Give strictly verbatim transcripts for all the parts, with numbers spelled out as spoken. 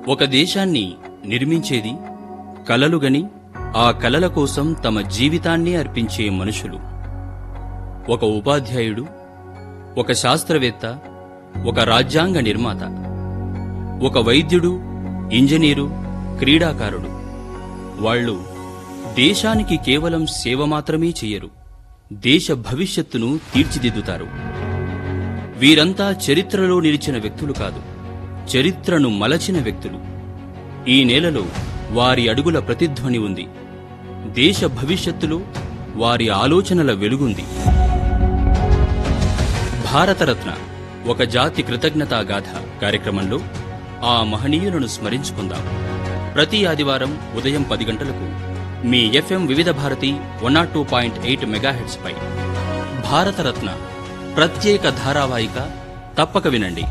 ఒక దేశాన్ని నిర్మించేది కలలుగని ఆ కలల కోసం తమ జీవితాన్ని అర్పించే మనుషులు. ఒక ఉపాధ్యాయుడు, ఒక శాస్త్రవేత్త, ఒక రాజ్యాంగ నిర్మాత, ఒక వైద్యుడు, ఇంజనీరు, క్రీడాకారుడు. వాళ్ళు దేశానికి కేవలం సేవ మాత్రమే చెయ్యరు, దేశ భవిష్యత్తును తీర్చిదిద్దుతారు. వీరంతా చరిత్రలో నిలిచిన వ్యక్తులు కాదు, చరిత్రను మలచిన వ్యక్తులు. ఈ నేలలో వారి అడుగుల ప్రతిధ్వని ఉంది. దేశ భవిష్యత్తులో వారి ఆలోచనల వెలుగుంది. భారతరత్న ఒక జాతి కృతజ్ఞతా గాథ కార్యక్రమంలో ఆ మహనీయులను స్మరించుకుందాం. ప్రతి ఆదివారం ఉదయం పది గంటలకు మీ ఎఫ్ఎం వివిధ Bharati one not two point eight megahertz పై భారతరత్న ప్రత్యేక ధారావాహిక తప్పక వినండి.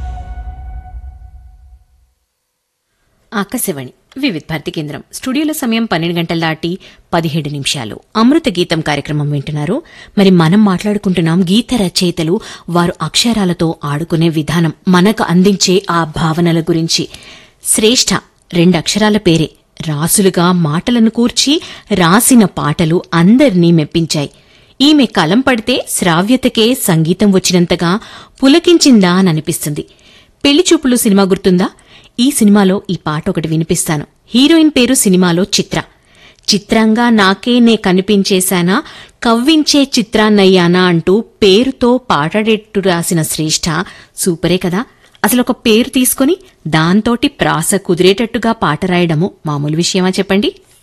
ఆకాశవాణి వివిధ భారతి కేంద్రం స్టూడియోలో సమయం పన్నెండు గంటల దాటి పదిహేడు నిమిషాలు. అమృత గీతం కార్యక్రమం వింటున్నారు. మరి మనం మాట్లాడుకుంటున్నాం గీత రచయితలు వారు అక్షరాలతో ఆడుకునే విధానం, మనకు అందించే ఆ భావనల గురించి. శ్రేష్ఠ రెండు అక్షరాల పేరే రాసులుగా మాటలను కూర్చి రాసిన పాటలు అందర్నీ మెప్పించాయి. ఈమె కలం పడితే శ్రావ్యతకే సంగీతం వచ్చినంతగా పులకించిందా అని అనిపిస్తుంది. పెళ్లిచూపులు సినిమా గుర్తుందా? ఈ సినిమాలో ఈ పాట ఒకటి వినిపిస్తాను. హీరోయిన్ పేరు సినిమాలో చిత్ర. చిత్రంగా నాకే నే కనిపించేశానా, కవ్వించే చిత్రాన్నయ్యానా అంటూ పేరుతో పాటడేట్టు రాసిన శ్రేష్ఠ సూపరే కదా. అసలు ఒక పేరు తీసుకుని దాంతోటి ప్రాస కుదిరేటట్టుగా పాట రాయడము మామూలు విషయమా చెప్పండి?